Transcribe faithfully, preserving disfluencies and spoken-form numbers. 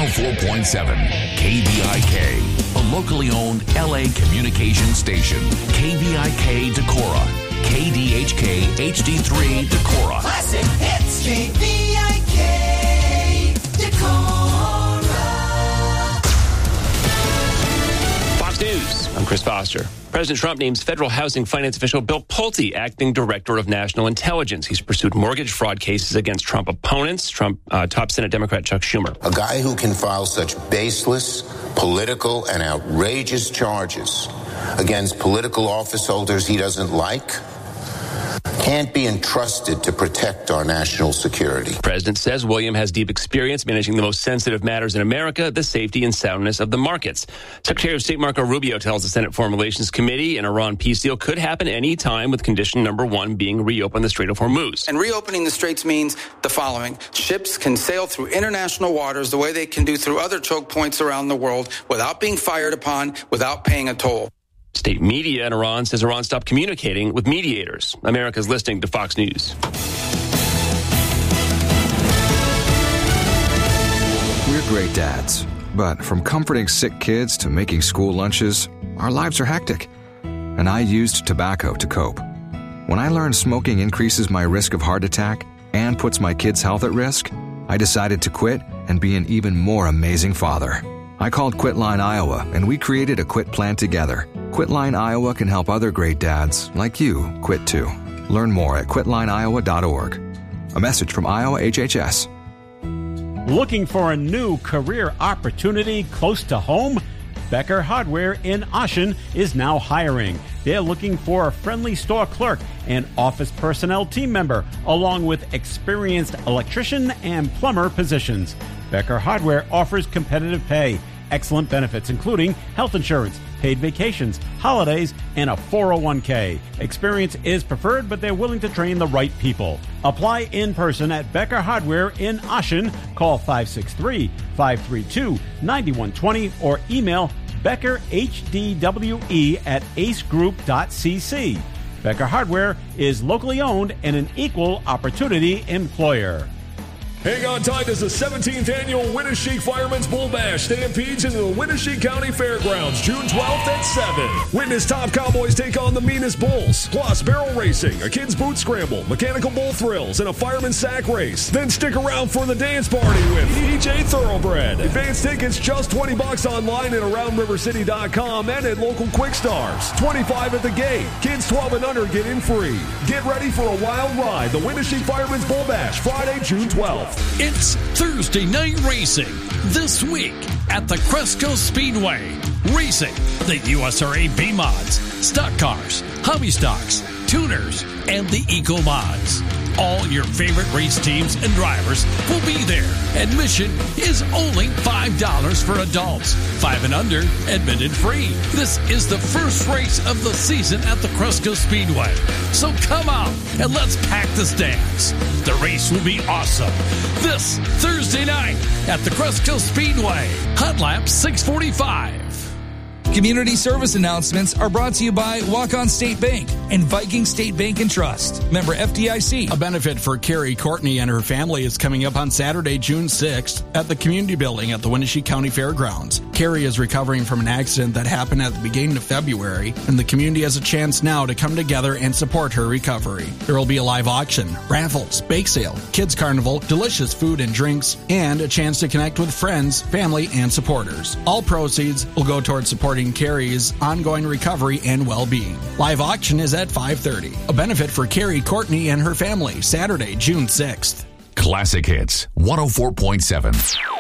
four point seven K V I K, a locally owned L A communication station. K V I K Decorah, K D H K H D three Decorah. Classic hits, K V I K Decorah. Fox News, I'm Chris Foster. President Trump names federal housing finance official Bill Pulte acting director of national intelligence. He's pursued mortgage fraud cases against Trump opponents. Trump uh, top Senate Democrat Chuck Schumer. A guy who can file such baseless, political, and outrageous charges against political office holders he doesn't like can't be entrusted to protect our national security. The president says William has deep experience managing the most sensitive matters in America, the safety and soundness of the markets. Secretary of State Marco Rubio tells the Senate Foreign Relations Committee an Iran peace deal could happen any time, with condition number one being reopen the Strait of Hormuz. And reopening the straits means the following. Ships can sail through international waters the way they can do through other choke points around the world without being fired upon, without paying a toll. State media in Iran says Iran stopped communicating with mediators. America's listening to Fox News. We're great dads, but from comforting sick kids to making school lunches, our lives are hectic. And I used tobacco to cope. When I learned smoking increases my risk of heart attack and puts my kids' health at risk, I decided to quit and be an even more amazing father. I called Quitline Iowa, and we created a quit plan together. Quitline Iowa can help other great dads, like you, quit too. Learn more at quitline iowa dot org. A message from Iowa H H S. Looking for a new career opportunity close to home? Becker Hardware in Ashen is now hiring. They're looking for a friendly store clerk and office personnel team member, along with experienced electrician and plumber positions. Becker Hardware offers competitive pay, excellent benefits, including health insurance, paid vacations, holidays, and a four oh one k. Experience is preferred, but they're willing to train the right people. Apply in person at Becker Hardware in Ashen. Call five six three, five three two, nine one two zero or email Becker H D W E at ace group dot c c. Becker Hardware is locally owned and an equal opportunity employer. Hang on tight as the seventeenth annual Winneshiek Fireman's Bull Bash stampedes into the Winneshiek County Fairgrounds, June twelfth at seven. Witness top cowboys take on the meanest bulls, plus barrel racing, a kid's boot scramble, mechanical bull thrills, and a fireman's sack race. Then stick around for the dance party with E J Thoroughbred. Advance tickets just twenty bucks online at around river city dot com and at local Quick Stars. twenty-five at the gate. Kids twelve and under get in free. Get ready for a wild ride. The Winneshiek Fireman's Bull Bash, Friday, June twelfth. It's Thursday night racing this week at the Cresco Speedway. Racing the U S R A B-Mods, stock cars, hobby stocks, tuners, and the Eco Mods. All your favorite race teams and drivers will be there. Admission is only five dollars for adults. Five and under, admitted free. This is the first race of the season at the Cresco Speedway. So come out and let's pack the stands. The race will be awesome. This Thursday night at the Cresco Speedway. Hot Lap six forty-five. Community service announcements are brought to you by Walk-On State Bank and Viking State Bank and Trust. Member F D I C. A benefit for Carrie Courtney and her family is coming up on Saturday, June sixth at the Community Building at the Winneshiek County Fairgrounds. Carrie is recovering from an accident that happened at the beginning of February, and the community has a chance now to come together and support her recovery. There will be a live auction, raffles, bake sale, kids carnival, delicious food and drinks, and a chance to connect with friends, family, and supporters. All proceeds will go towards supporting Carrie's ongoing recovery and well-being. Live auction is at five thirty. A benefit for Carrie Courtney and her family, Saturday, June sixth. Classic Hits, one oh four point seven.